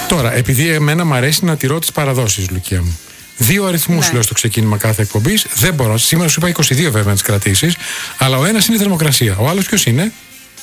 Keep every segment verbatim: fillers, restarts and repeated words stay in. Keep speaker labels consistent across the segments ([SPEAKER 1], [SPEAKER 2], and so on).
[SPEAKER 1] Τώρα, επειδή εμένα μου αρέσει να τηρώ τις παραδόσεις, Λουκία μου. Δύο αριθμούς ναι. λέω στο ξεκίνημα κάθε εκπομπής. Δεν μπορώ. Σήμερα σου είπα είκοσι δύο βέβαια να τις κρατήσεις. Αλλά ο ένας είναι η θερμοκρασία. Ο άλλος ποιος είναι?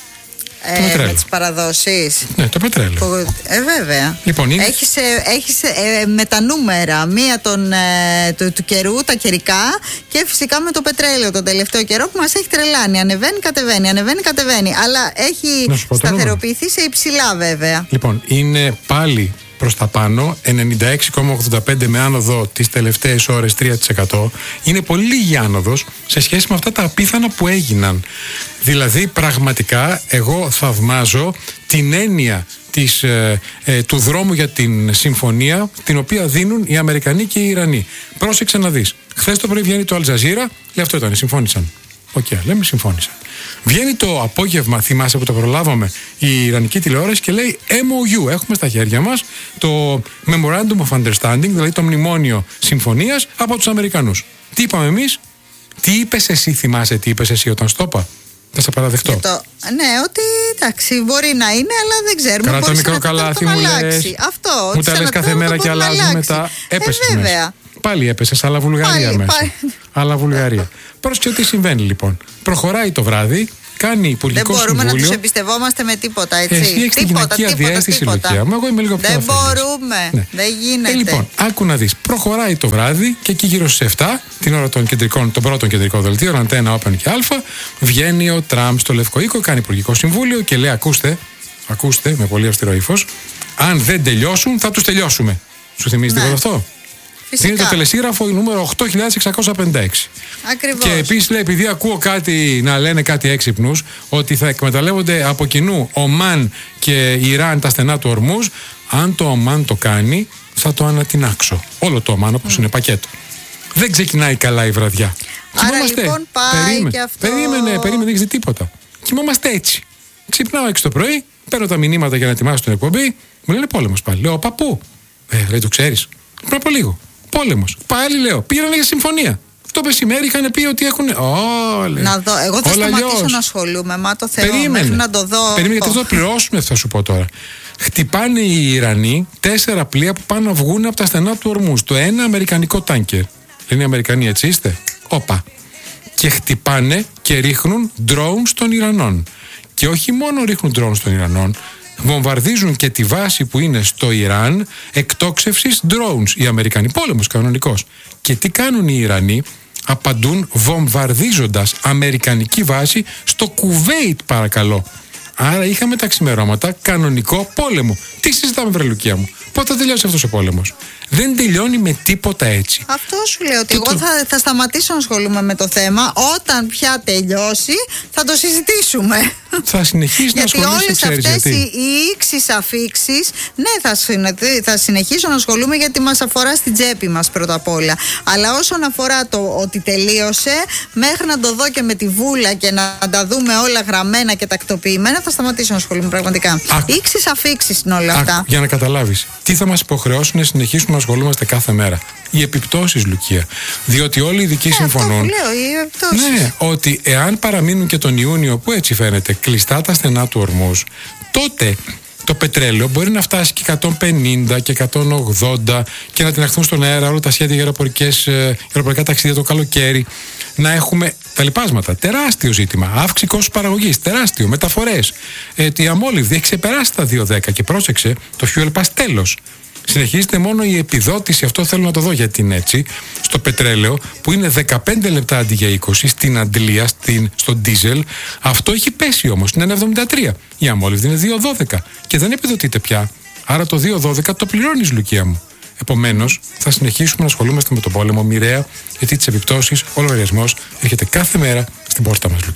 [SPEAKER 2] Ε, με τις παραδόσεις.
[SPEAKER 1] Ναι, το πετρέλαιο.
[SPEAKER 2] Ε, βέβαια.
[SPEAKER 1] Λοιπόν, είναι...
[SPEAKER 2] Έχεις, έχεις ε, με τα νούμερα. Μία τον, ε, του, του καιρού, τα καιρικά, και φυσικά με το πετρέλαιο τον τελευταίο καιρό που μας έχει τρελάνει. Ανεβαίνει, κατεβαίνει, ανεβαίνει, κατεβαίνει. Αλλά έχει σταθεροποιηθεί σε υψηλά βέβαια.
[SPEAKER 1] Λοιπόν, είναι πάλι προς τα πάνω, ενενήντα έξι κόμμα ογδόντα πέντε με άνοδο τις τελευταίες ώρες τρία τοις εκατό. Είναι πολύ λίγη άνοδος σε σχέση με αυτά τα απίθανα που έγιναν. Δηλαδή πραγματικά εγώ θαυμάζω την έννοια της, ε, ε, του δρόμου για την συμφωνία την οποία δίνουν οι Αμερικανοί και οι Ιρανοί. Πρόσεξε να δεις. Χθες το πρωί βγαίνει το Αλτζαζίρα, λέει αυτό ήταν, συμφώνησαν. Οκ, okay, λέμε συμφώνησαν. Βγαίνει το απόγευμα, θυμάσαι που το προλάβαμε, η Ιρανική τηλεόραση και λέει εμ ο γιου. Έχουμε στα χέρια μας το Memorandum of Understanding, δηλαδή το μνημόνιο συμφωνίας από τους Αμερικανούς. Τι είπαμε εμείς, τι είπες εσύ, θυμάσαι τι είπες εσύ όταν στο είπα? Θα σε παραδεχτώ.
[SPEAKER 2] Το, ναι, ότι εντάξει, μπορεί να είναι, αλλά δεν ξέρουμε.
[SPEAKER 1] Καλά το μικρό καλάθι μου λες.
[SPEAKER 2] Αυτό.
[SPEAKER 1] Μου τα λες κάθε μέρα και αλλάζει μετά. Έπεσε.
[SPEAKER 2] Ε, βέβαια.
[SPEAKER 1] Πάλι έπεσε, αλλά Βουλγαρία
[SPEAKER 2] πάλι,
[SPEAKER 1] μέσα.
[SPEAKER 2] Πάλι.
[SPEAKER 1] Αλλά Βουλγαρία. Πρόσεχε τι συμβαίνει λοιπόν. Προχωράει το βράδυ, κάνει υπουργικό συμβούλιο.
[SPEAKER 2] Δεν μπορούμε συμβούλιο. να τους εμπιστευόμαστε με τίποτα, έτσι.
[SPEAKER 1] Εσύ έχεις τη γυναικεία διαίσθηση, Λουκία μου. Εγώ είμαι λίγο πιο
[SPEAKER 2] Δεν μπορούμε. Ναι. Δεν γίνεται.
[SPEAKER 1] Ε, λοιπόν, άκου να δεις. Προχωράει το βράδυ και εκεί γύρω στις επτά, την ώρα των, κεντρικών, των πρώτων κεντρικών δελτίων, Αντένα, Open και Α, βγαίνει ο Τραμπ στο Λευκό Οίκο, κάνει υπουργικό συμβούλιο και λέει: Ακούστε, ακούστε, με πολύ αυστηρό ύφος, αν δεν τελειώσουν, θα τους τελειώσουμε. Σου θυμίζει ναι. τίποτα αυτό?
[SPEAKER 2] Φυσικά.
[SPEAKER 1] Είναι το τελεσίγραφο νούμερο οκτώ χιλιάδες εξακόσια πενήντα έξι.
[SPEAKER 2] Ακριβώς.
[SPEAKER 1] Και επίσης λέει, επειδή ακούω κάτι να λένε κάτι έξυπνους, ότι θα εκμεταλλεύονται από κοινού Ομάν και Ιράν τα στενά του Ορμούζ, αν το Ομάν το κάνει, θα το ανατινάξω. Όλο το Ομάν, όπως mm. είναι πακέτο. Δεν ξεκινάει καλά η βραδιά.
[SPEAKER 2] Άρα
[SPEAKER 1] Κοιμόμαστε.
[SPEAKER 2] λοιπόν πάει
[SPEAKER 1] περίμενε,
[SPEAKER 2] και αυτό.
[SPEAKER 1] Περίμενε, περίμενε, δεν έχεις τίποτα. Κοιμόμαστε έτσι. Ξυπνάω έξι το πρωί, παίρνω τα μηνύματα για να ετοιμάσω την εκπομπή, μου λένε πόλεμος πάλι. Λέω, παππού. Ε, λέει, το ξέρεις. Πριν από λίγο. Πόλεμος. Πάλι λέω, πήγανε για συμφωνία. Το μεσημέρι είχαν πει ότι έχουν. Oh,
[SPEAKER 2] να δω. Εγώ θα σταματήσω αλλιώς. να ασχολούμαι. Μα το θέλω μέχρι να το δω.
[SPEAKER 1] Περίμενε, γιατί θα το πληρώσουμε, θα σου πω τώρα. Χτυπάνε οι Ιρανοί τέσσερα πλοία που πάνε να βγουν από τα στενά του Ορμούζ. Το ένα αμερικανικό τάνκερ. Λένε οι Αμερικανοί, έτσι είστε. Όπα. Και χτυπάνε και ρίχνουν drones των Ιρανών. Και όχι μόνο ρίχνουν drones των Ιρανών, βομβαρδίζουν και τη βάση που είναι στο Ιράν εκτόξευσης drones. Οι Αμερικανοί, πόλεμος κανονικός. Και τι κάνουν οι Ιρανοί? Απαντούν βομβαρδίζοντας αμερικανική βάση στο Κουβέιτ, παρακαλώ. Άρα είχαμε τα ξημερώματα κανονικό πόλεμο. Τι συζητάμε, βρε Λουκία μου? Πότε θα τελειώσει αυτός ο πόλεμος? Δεν τελειώνει με τίποτα έτσι.
[SPEAKER 2] Αυτό σου λέω, ότι εγώ το... θα, θα σταματήσω να ασχολούμαι με το θέμα. Όταν πια τελειώσει θα το συζητήσουμε.
[SPEAKER 1] Θα συνεχίσει να ασχολείσαι,
[SPEAKER 2] γιατί όλες αυτές οι, οι ήξεις αφήξεις, ναι, θα, θα συνεχίσω να ασχολούμαι, γιατί μας αφορά στην τσέπη μας πρώτα απ' όλα. Αλλά όσον αφορά το ότι τελείωσε, μέχρι να το δω και με τη βούλα και να τα δούμε όλα γραμμένα και τακτοποιημένα, θα σταματήσω να ασχολούμαι πραγματικά. Ήξεις αφήξεις είναι όλα αυτά.
[SPEAKER 1] Για να καταλάβεις, τι θα μας υποχρεώσουν να συνεχίσουμε να ασχολούμαστε κάθε μέρα? Οι επιπτώσεις, Λουκία. Διότι όλοι οι ειδικοί
[SPEAKER 2] ε,
[SPEAKER 1] συμφωνούν.
[SPEAKER 2] Αυτό που λέω, οι επιπτώσεις.
[SPEAKER 1] Ναι, ότι εάν παραμείνουν και τον Ιούνιο, που έτσι φαίνεται, κλειστά τα στενά του Ορμούζ, τότε το πετρέλαιο μπορεί να φτάσει και εκατόν πενήντα και εκατόν ογδόντα και να τυναχθούν στον αέρα όλα τα σχέδια για αεροπορικά ταξίδια το καλοκαίρι. Να έχουμε τα λοιπάσματα. Τεράστιο ζήτημα. Αύξηση κόστους παραγωγής. Τεράστιο. Μεταφορές. Ε, η αμόλυβδη έχει ξεπεράσει τα δύο δέκα και πρόσεξε, το fuel pass τέλος. Συνεχίζεται μόνο η επιδότηση, αυτό θέλω να το δω γιατί είναι έτσι, στο πετρέλαιο που είναι δεκαπέντε λεπτά αντί για είκοσι, στην Αντλία, στην, στο ντίζελ. Αυτό έχει πέσει όμως, είναι ένα εβδομήντα τρία. Η αμόλυβδη είναι δύο δώδεκα και δεν επιδοτείται πια. Άρα το δύο δώδεκα το πληρώνεις, Λουκία μου. Επομένως, θα συνεχίσουμε να ασχολούμαστε με τον πόλεμο μοιραία, γιατί τις επιπτώσεις ο λογαριασμός έρχεται κάθε μέρα στην πόρτα μας, Λουκία.